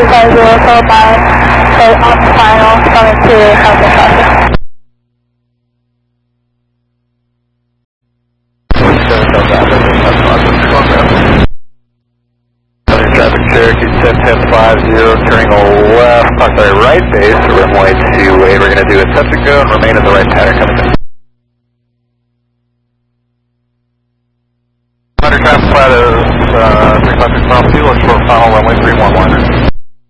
250 followed by on final coming to Hunter traffic. Traffic Cherokee 10-10-50, turning left, right base, runway 28. We're going to do a touch and go and remain in the right pattern coming in. Hunter traffic flat is 356 miles, looks for final runway 311.